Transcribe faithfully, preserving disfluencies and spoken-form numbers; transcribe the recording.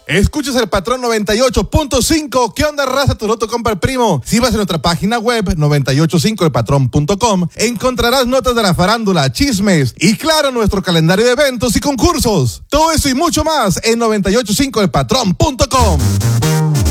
Escuchas el Patrón noventa y ocho punto cinco. ¿Qué onda, raza? Tu loto compra el primo. Si vas a nuestra página web noventa y ocho cinco el patrón punto com, encontrarás notas de la farándula, chismes y, claro, nuestro calendario de eventos y concursos. Todo eso y mucho más en noventa y ocho cinco el patrón punto com.